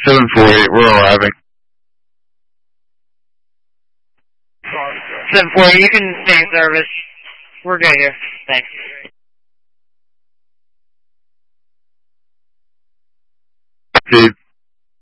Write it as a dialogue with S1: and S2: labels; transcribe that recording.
S1: 748, we're arriving.
S2: 748, you can stay in service. We're good here. Thanks.